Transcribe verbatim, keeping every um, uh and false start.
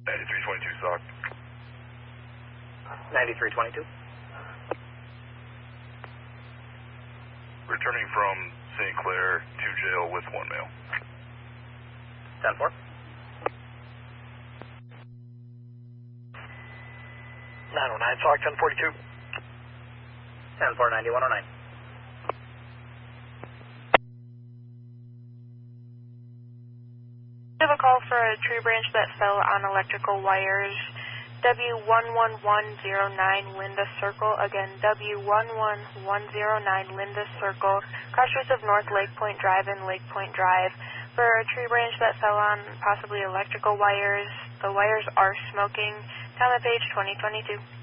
ninety-three twenty-two, S O C. ninety-three twenty-two. Returning from Saint Clair to jail with one male. ten four. nine oh nine, S O C ten forty-two. ten four ninety-one oh nine. We have a call for a tree branch that fell on electrical wires. W one one one zero nine Linda Circle. Again, W one one one zero nine Linda Circle. Crossroads of North Lake Point Drive and Lake Point Drive. For a tree branch that fell on possibly electrical wires. The wires are smoking. Time of page twenty twenty-two.